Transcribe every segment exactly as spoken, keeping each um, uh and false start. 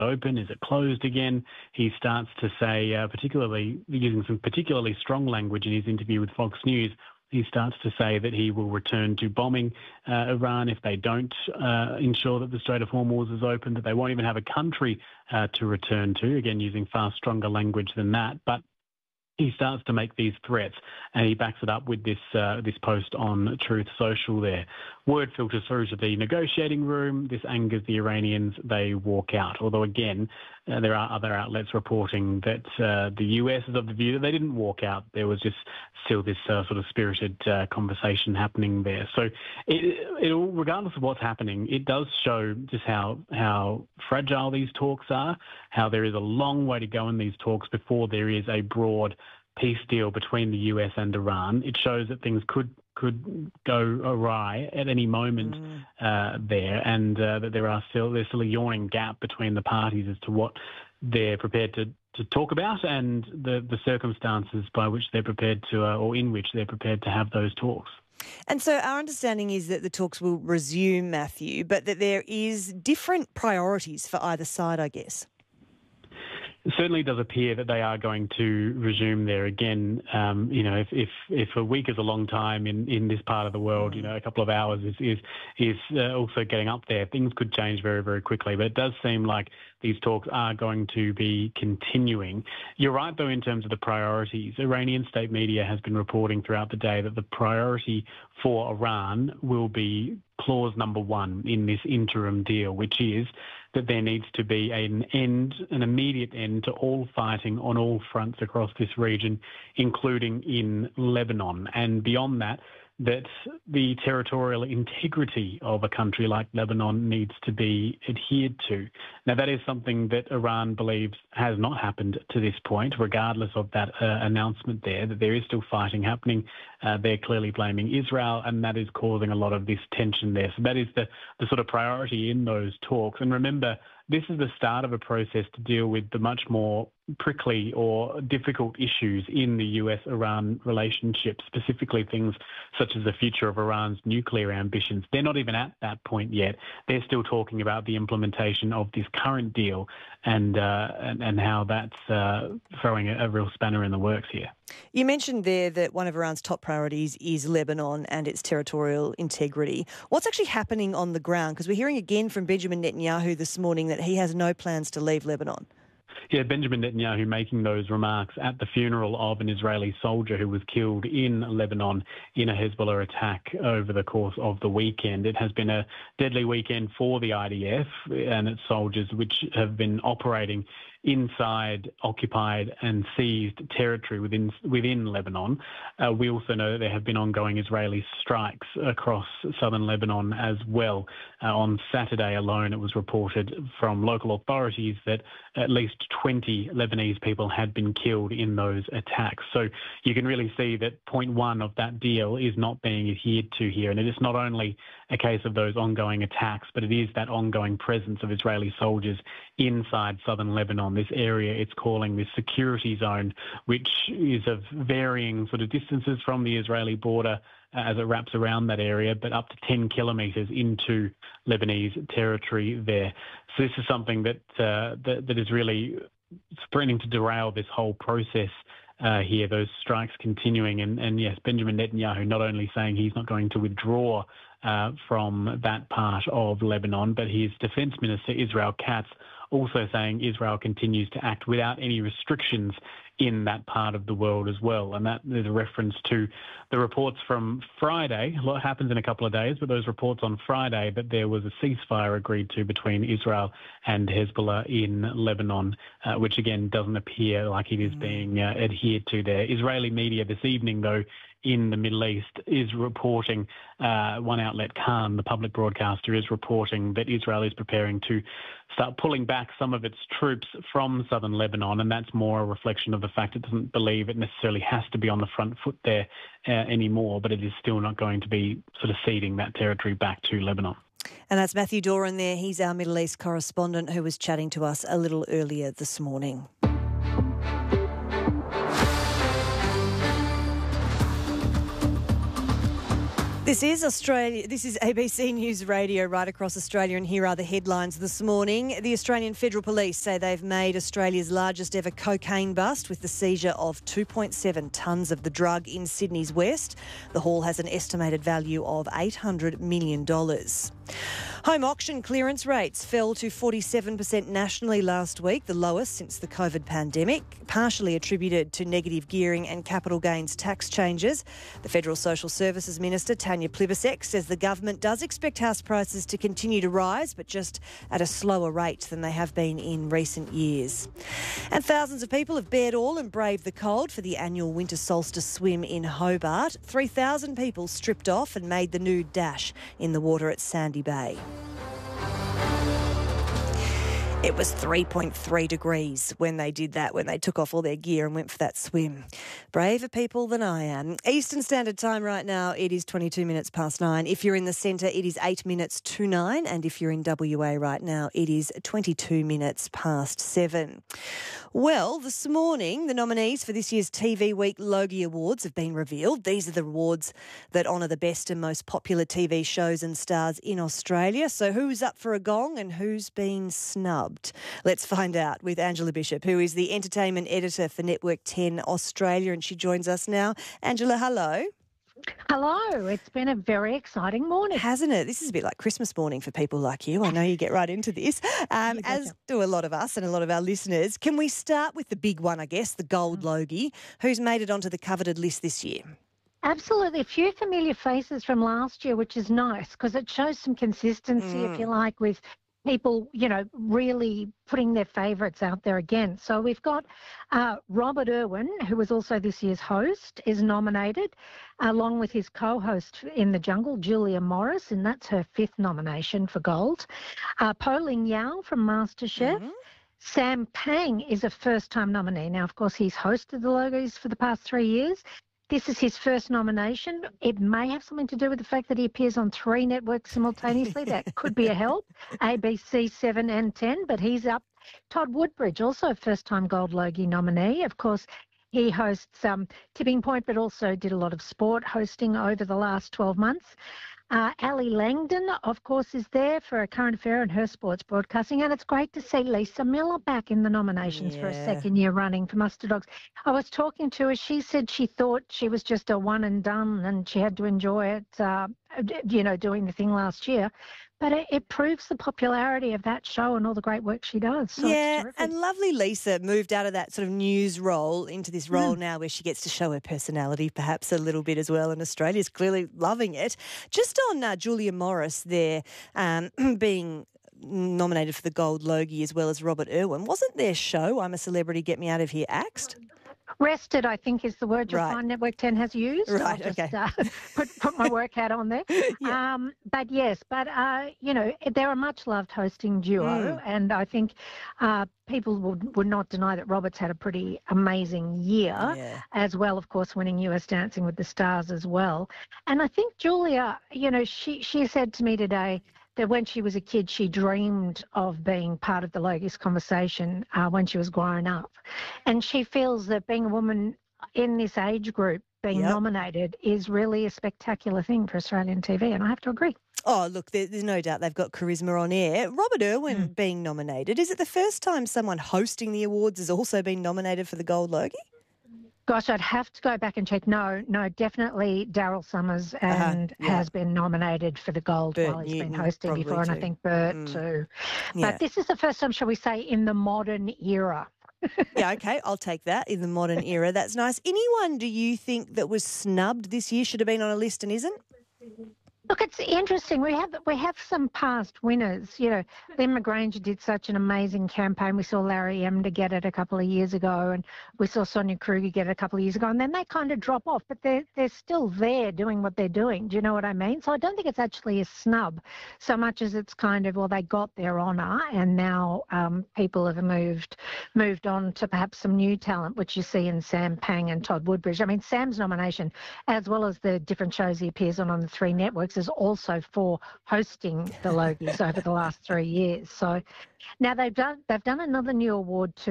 open? Is it closed again? He starts to say, uh, particularly using some particularly strong language in his interview with Fox News, he starts to say that he will return to bombing uh, Iran if they don't uh, ensure that the Strait of Hormuz is open, that they won't even have a country uh, to return to, again, using far stronger language than that. But he starts to make these threats, and he backs it up with this uh, this post on Truth Social there. Word filters through to the negotiating room. This angers the Iranians. They walk out. Although, again, uh, there are other outlets reporting that uh, the U S is of the view that they didn't walk out. There was just still this uh, sort of spirited uh, conversation happening there. So, it, it, regardless of what's happening, it does show just how how fragile these talks are, how there is a long way to go in these talks before there is a broad peace deal between the U S and Iran. It shows that things could could go awry at any moment mm. uh, there, and uh, that there are still there's still a yawning gap between the parties as to what they're prepared to, to talk about and the, the circumstances by which they're prepared to, uh, or in which they're prepared to have those talks. And so our understanding is that the talks will resume, Matthew, but that there is different priorities for either side, I guess. It certainly does appear that they are going to resume there again. Um, you know, if, if if a week is a long time in, in this part of the world, you know, a couple of hours is is is uh, also getting up there. Things could change very, very quickly. But it does seem like these talks are going to be continuing. You're right, though, in terms of the priorities. Iranian state media has been reporting throughout the day that the priority for Iran will be clause number one in this interim deal, which is that there needs to be an end, an immediate end to all fighting on all fronts across this region, including in Lebanon. And beyond that, that the territorial integrity of a country like Lebanon needs to be adhered to. Now, that is something that Iran believes has not happened to this point, regardless of that uh, announcement there, that there is still fighting happening. Uh, they're clearly blaming Israel, and that is causing a lot of this tension there. So that is the, the sort of priority in those talks. And remember, this is the start of a process to deal with the much more prickly or difficult issues in the U S-Iran relationship, specifically things such as the future of Iran's nuclear ambitions. They're not even at that point yet. They're still talking about the implementation of this current deal and uh, and, and how that's uh, throwing a, a real spanner in the works here. You mentioned there that one of Iran's top priorities is Lebanon and its territorial integrity. What's actually happening on the ground? Because we're hearing again from Benjamin Netanyahu this morning that he has no plans to leave Lebanon. Yeah, Benjamin Netanyahu making those remarks at the funeral of an Israeli soldier who was killed in Lebanon in a Hezbollah attack over the course of the weekend. It has been a deadly weekend for the I D F and its soldiers, which have been operating inside occupied and seized territory within within Lebanon. Uh, we also know that there have been ongoing Israeli strikes across southern Lebanon as well. Uh, on Saturday alone, it was reported from local authorities that at least twenty Lebanese people had been killed in those attacks. So you can really see that point one of that deal is not being adhered to here. And it is not only a case of those ongoing attacks, but it is that ongoing presence of Israeli soldiers inside southern Lebanon, this area it's calling this security zone, which is of varying sort of distances from the Israeli border uh, as it wraps around that area, but up to ten kilometres into Lebanese territory there. So this is something that, uh, that, that is really threatening to derail this whole process Uh, here, those strikes continuing. And, and yes, Benjamin Netanyahu not only saying he's not going to withdraw uh, from that part of Lebanon, but his Defence Minister, Israel Katz, also saying Israel continues to act without any restrictions in that part of the world as well. And that is a reference to the reports from Friday. A lot happens in a couple of days, but those reports on Friday that there was a ceasefire agreed to between Israel and Hezbollah in Lebanon, uh, which again doesn't appear like it is being uh, adhered to there. Israeli media this evening, though, in the Middle East is reporting, uh, one outlet, Khan, the public broadcaster, is reporting that Israel is preparing to start pulling back some of its troops from southern Lebanon, and that's more a reflection of the fact it doesn't believe it necessarily has to be on the front foot there uh, anymore, but it is still not going to be sort of ceding that territory back to Lebanon. And that's Matthew Doran there. He's our Middle East correspondent who was chatting to us a little earlier this morning. This is Australia. This is A B C News Radio right across Australia, and here are the headlines this morning. The Australian Federal Police say they've made Australia's largest ever cocaine bust with the seizure of two point seven tonnes of the drug in Sydney's west. The haul has an estimated value of eight hundred million dollars. Home auction clearance rates fell to forty-seven percent nationally last week, the lowest since the COVID pandemic, partially attributed to negative gearing and capital gains tax changes. The Federal Social Services Minister, Tanya Plibersek, says the government does expect house prices to continue to rise, but just at a slower rate than they have been in recent years. And thousands of people have bared all and braved the cold for the annual winter solstice swim in Hobart. three thousand people stripped off and made the nude dash in the water at Sandy Bay. It was three point three degrees when they did that, when they took off all their gear and went for that swim. Braver people than I am. Eastern Standard Time right now, it is twenty-two minutes past nine. If you're in the centre, it is eight minutes to nine. And if you're in W A right now, it is twenty-two minutes past seven. Well, this morning, the nominees for this year's T V Week Logie Awards have been revealed. These are the awards that honour the best and most popular T V shows and stars in Australia. So who's up for a gong and who's been snubbed? Let's find out with Angela Bishop, who is the entertainment editor for Network ten Australia, and she joins us now. Angela, hello. Hello. It's been a very exciting morning. Hasn't it? This is a bit like Christmas morning for people like you. I know you get right into this, um, as do a lot of us and a lot of our listeners. Can we start with the big one, I guess, the Gold Logie, who's made it onto the coveted list this year? Absolutely. A few familiar faces from last year, which is nice because it shows some consistency, mm. if you like, with people, you know, really putting their favourites out there again. So we've got uh, Robert Irwin, who was also this year's host, is nominated, along with his co-host in The Jungle, Julia Morris, and that's her fifth nomination for Gold. Uh, Po Ling Yao from MasterChef. Mm-hmm. Sam Pang is a first-time nominee. Now, of course, he's hosted the Logies for the past three years. This is his first nomination. It may have something to do with the fact that he appears on three networks simultaneously. That could be a help, A B C, seven and ten, but he's up. Todd Woodbridge, also a first-time Gold Logie nominee. Of course, he hosts um, Tipping Point, but also did a lot of sport hosting over the last twelve months. Uh, Ali Langdon, of course, is there for A Current Affair and her sports broadcasting. And it's great to see Lisa Miller back in the nominations yeah. for a second year running for Muster Dogs. I was talking to her. She said she thought she was just a one and done and she had to enjoy it, uh, you know, doing the thing last year. But it, it proves the popularity of that show and all the great work she does. So yeah, and lovely Lisa moved out of that sort of news role into this role mm. now where she gets to show her personality perhaps a little bit as well, and Australia's clearly loving it. Just on uh, Julia Morris there um, being nominated for the Gold Logie as well as Robert Irwin, wasn't their show, I'm a Celebrity, Get Me Out of Here, axed? Rested, I think, is the word you'll right. find Network ten has used. Right, I'll just, okay. uh, put, put my work hat on there. yeah. um, but yes, but, uh, you know, they're a much-loved hosting duo, mm. and I think uh, people would, would not deny that Robert's had a pretty amazing year, yeah. as well, of course, winning U S Dancing with the Stars as well. And I think Julia, you know, she, she said to me today that when she was a kid, she dreamed of being part of the Logies conversation uh, when she was growing up. And she feels that being a woman in this age group being yep. nominated is really a spectacular thing for Australian T V, and I have to agree. Oh, look, there, there's no doubt they've got charisma on air. Robert Irwin mm. being nominated, is it the first time someone hosting the awards has also been nominated for the Gold Logie? Gosh, I'd have to go back and check. No, no, definitely Daryl Summers and uh-huh, yeah. has been nominated for the Gold Bert while he's Newton, been hosting before, too. And I think Bert mm. too. Yeah. But this is the first time, shall we say, in the modern era. yeah, okay, I'll take that, in the modern era. That's nice. Anyone do you think that was snubbed this year, should have been on a list and isn't? Look, it's interesting. We have we have some past winners. You know, Lynn McGranger did such an amazing campaign. We saw Larry Emder get it a couple of years ago, and we saw Sonia Kruger get it a couple of years ago, and then they kind of drop off, but they're, they're still there doing what they're doing. Do you know what I mean? So I don't think it's actually a snub so much as it's kind of, well, they got their honour, and now um, people have moved moved on to perhaps some new talent, which you see in Sam Pang and Todd Woodbridge. I mean, Sam's nomination, as well as the different shows he appears on on the three networks, is also for hosting the Logies over the last three years. So now they've done they've done another new award to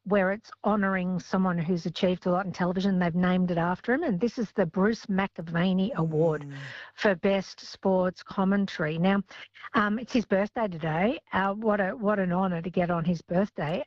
where it's honouring someone who's achieved a lot in television. They've named it after him, and this is the Bruce McAvaney Award Mm. for Best Sports Commentary. Now, um, it's his birthday today. Uh, what a what an honour to get on his birthday.